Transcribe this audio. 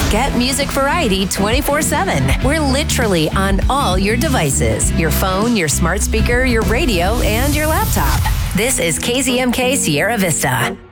Get music variety 24/7. We're literally on all your devices. Your phone, your smart speaker, your radio, and your laptop. This is KZMK Sierra Vista.